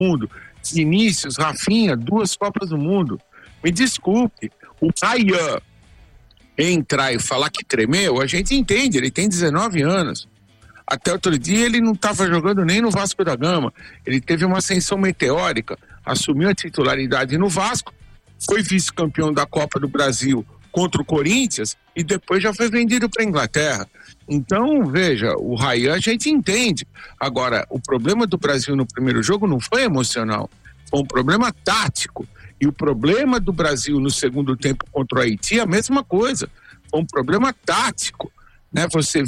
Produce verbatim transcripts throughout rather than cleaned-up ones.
Mundo. Vinícius, Rafinha, duas Copas do Mundo. Me desculpe, o Ryan entrar e falar que tremeu, a gente entende, ele tem dezenove anos. Até outro dia ele não estava jogando nem no Vasco da Gama. Ele teve uma ascensão meteórica, assumiu a titularidade no Vasco, foi vice-campeão da Copa do Brasil contra o Corinthians e depois já foi vendido para a Inglaterra. Então, veja, o Ryan a gente entende. Agora, o problema do Brasil no primeiro jogo não foi emocional, foi um problema tático. E o problema do Brasil no segundo tempo contra o Haiti é a mesma coisa, foi um problema tático. Né? Você,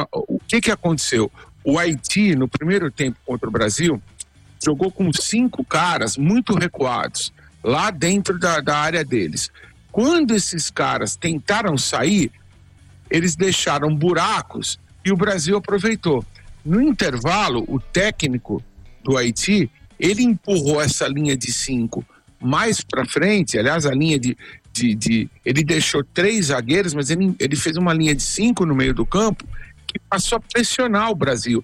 o que, que aconteceu? O Haiti, no primeiro tempo contra o Brasil, jogou com cinco caras muito recuados, lá dentro da, da área deles. Quando esses caras tentaram sair, eles deixaram buracos e o Brasil aproveitou. No intervalo, o técnico do Haiti, ele empurrou essa linha de cinco mais para frente, aliás, a linha de, de, de... Ele deixou três zagueiros, mas ele, ele fez uma linha de cinco no meio do campo que passou a pressionar o Brasil.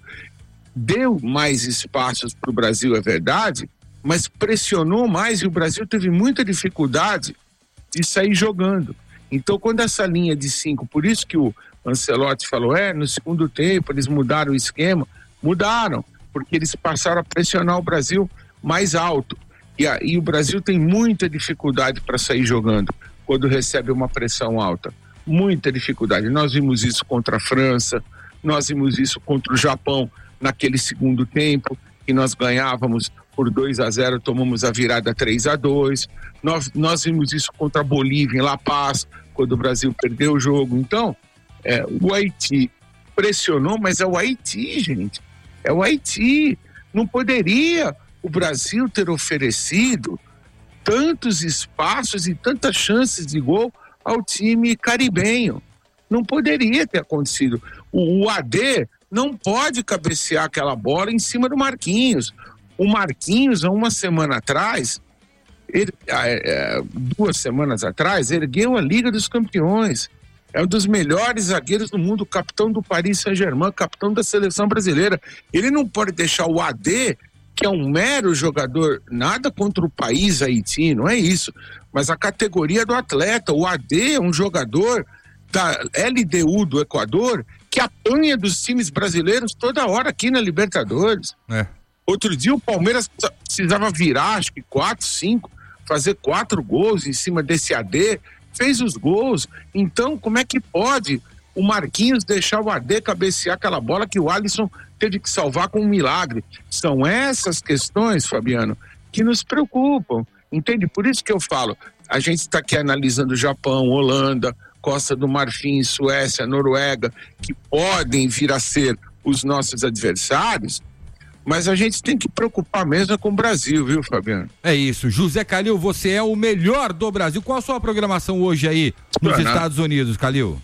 Deu mais espaços para o Brasil, é verdade, mas pressionou mais e o Brasil teve muita dificuldade de sair jogando. Então, quando essa linha de cinco, por isso que o Ancelotti falou, é, no segundo tempo eles mudaram o esquema, mudaram, porque eles passaram a pressionar o Brasil mais alto. E aí o Brasil tem muita dificuldade para sair jogando quando recebe uma pressão alta. Muita dificuldade. Nós vimos isso contra a França, nós vimos isso contra o Japão naquele segundo tempo, que nós ganhávamos por dois a zero, tomamos a virada três a dois. Nós, nós vimos isso contra a Bolívia em La Paz, quando o Brasil perdeu o jogo. Então, é, o Haiti pressionou, mas é o Haiti, gente. É o Haiti. Não poderia o Brasil ter oferecido tantos espaços e tantas chances de gol ao time caribenho. Não poderia ter acontecido. O, o A D não pode cabecear aquela bola em cima do Marquinhos. O Marquinhos, há uma semana atrás, ele, é, duas semanas atrás, ergueu a Liga dos Campeões. É um dos melhores zagueiros do mundo, capitão do Paris Saint-Germain, capitão da seleção brasileira. Ele não pode deixar o A D, que é um mero jogador, nada contra o país Haiti, não é isso, mas a categoria do atleta. O A D é um jogador da L D U do Equador que apanha dos times brasileiros toda hora aqui na Libertadores. É. Outro dia o Palmeiras precisava virar, acho que quatro, cinco, fazer quatro gols em cima desse A D, fez os gols. Então, como é que pode o Marquinhos deixar o A D cabecear aquela bola que o Alisson teve que salvar com um milagre? São essas questões, Fabiano, que nos preocupam, entende? Por isso que eu falo, a gente está aqui analisando Japão, Holanda, Costa do Marfim, Suécia, Noruega, que podem vir a ser os nossos adversários, mas a gente tem que preocupar mesmo com o Brasil, viu, Fabiano? É isso. José Calil, você é o melhor do Brasil. Qual a sua programação hoje aí nos Sonar. Estados Unidos, Calil?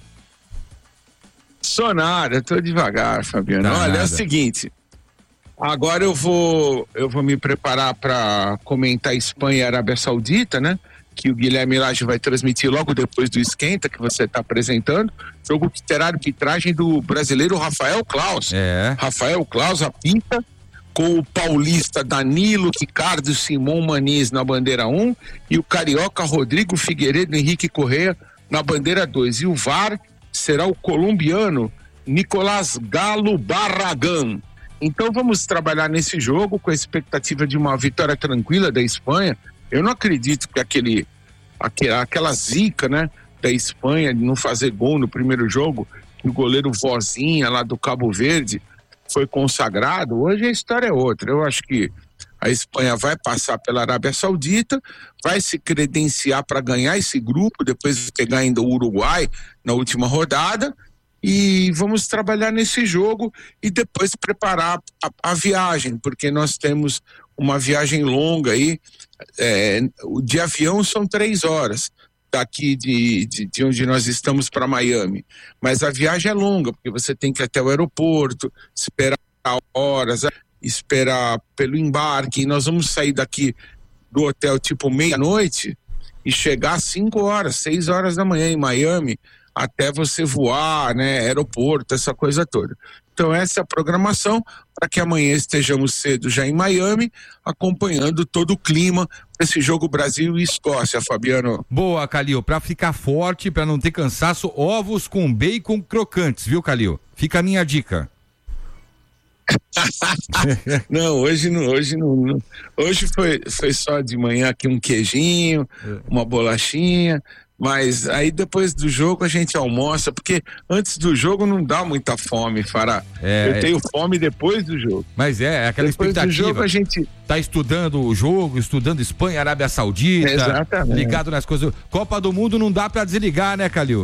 Sonar, eu tô devagar, Fabiano. Não, Olha, nada. É o seguinte, agora eu vou, eu vou me preparar para comentar Espanha e Arábia Saudita, né? Que o Guilherme Lage vai transmitir logo depois do Esquenta, que você está apresentando. Jogo que terá arbitragem do brasileiro Rafael Claus. É. Rafael Claus apita, com o paulista Danilo, Ricardo Simão Maniz na bandeira um e o carioca Rodrigo Figueiredo Henrique Correia na bandeira dois. E o V A R será o colombiano Nicolás Galo Barragán. Então vamos trabalhar nesse jogo com a expectativa de uma vitória tranquila da Espanha. Eu não acredito que aquele, aquela, aquela zica, né, da Espanha de não fazer gol no primeiro jogo, que o goleiro Vozinha lá do Cabo Verde foi consagrado. Hoje a história é outra. Eu acho que a Espanha vai passar pela Arábia Saudita, vai se credenciar para ganhar esse grupo, depois de pegar ainda o Uruguai na última rodada, e vamos trabalhar nesse jogo e depois preparar a, a viagem, porque nós temos uma viagem longa aí, é, de avião são três horas daqui de, de, de onde nós estamos para Miami, mas a viagem é longa, porque você tem que ir até o aeroporto, esperar horas, esperar pelo embarque, e nós vamos sair daqui do hotel tipo meia-noite e chegar às cinco horas, seis horas da manhã em Miami, até você voar, né, aeroporto, essa coisa toda. Então essa é a programação para que amanhã estejamos cedo já em Miami, acompanhando todo o clima desse jogo Brasil e Escócia, Fabiano. Boa, Calil, para ficar forte, para não ter cansaço, ovos com bacon crocantes, viu, Calil? Fica a minha dica. Não, hoje não, hoje não, não. Hoje foi, foi só de manhã aqui um queijinho, uma bolachinha, mas aí depois do jogo a gente almoça, porque antes do jogo não dá muita fome, Fará. É, eu tenho é... fome depois do jogo. Mas é, é aquela depois expectativa. Do jogo a gente tá estudando o jogo, estudando Espanha, Arábia Saudita, exatamente, ligado nas coisas. Copa do Mundo não dá pra desligar, né, Calil?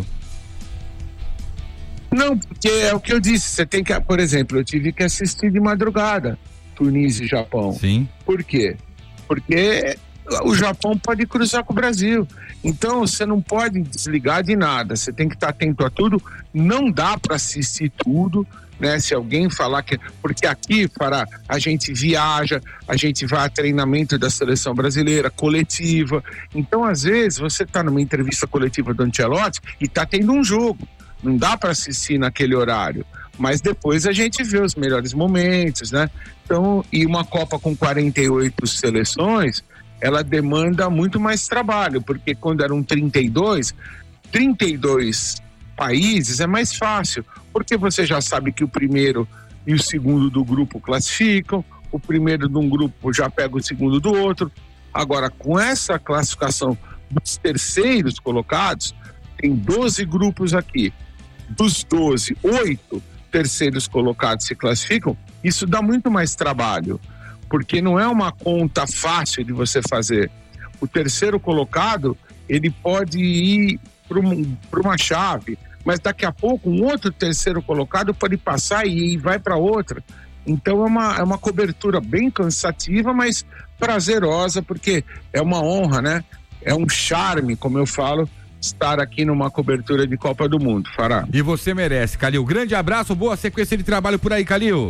Não, porque é o que eu disse, você tem que, por exemplo, eu tive que assistir de madrugada Tunísia e Japão. Sim. Por quê? Porque o Japão pode cruzar com o Brasil. Então você não pode desligar de nada, você tem que estar atento a tudo. Não dá para assistir tudo, né? Se alguém falar que... Porque aqui, para a gente viaja, a gente vai a treinamento da seleção brasileira, coletiva. Então, às vezes, você está numa entrevista coletiva do Ancelotti e está tendo um jogo. Não dá para assistir naquele horário, mas depois a gente vê os melhores momentos, né? Então, e uma Copa com quarenta e oito seleções, ela demanda muito mais trabalho, porque quando eram trinta e dois, trinta e dois países é mais fácil, porque você já sabe que o primeiro e o segundo do grupo classificam, o primeiro de um grupo já pega o segundo do outro. Agora, com essa classificação dos terceiros colocados, tem doze grupos aqui. Dos doze, oito terceiros colocados se classificam, isso dá muito mais trabalho, porque não é uma conta fácil de você fazer. O terceiro colocado, ele pode ir para um, uma chave, mas daqui a pouco um outro terceiro colocado pode passar e, e vai para outra. Então é uma, é uma cobertura bem cansativa, mas prazerosa, porque é uma honra, né? É um charme, como eu falo, estar aqui numa cobertura de Copa do Mundo, Fará. E você merece, Calil. Grande abraço, boa sequência de trabalho por aí, Calil.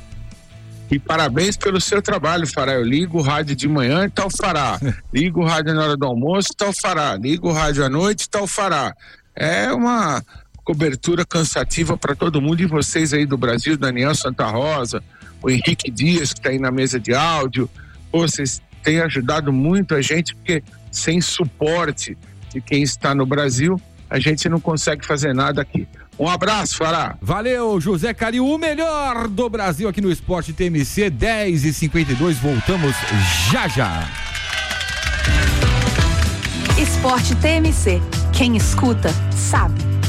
E parabéns pelo seu trabalho, Fará. Eu ligo o rádio de manhã e tal Fará. Ligo o rádio na hora do almoço e tal Fará. Ligo o rádio à noite e tal Fará. É uma cobertura cansativa para todo mundo, e vocês aí do Brasil, Daniel Santa Rosa, o Henrique Dias, que está aí na mesa de áudio. Pô, vocês têm ajudado muito a gente, porque sem suporte de quem está no Brasil, a gente não consegue fazer nada aqui. Um abraço, Fará. Valeu, José Calil, o melhor do Brasil aqui no Esporte T M C, dez e cinquenta e dois, voltamos já já. Esporte T M C, quem escuta sabe.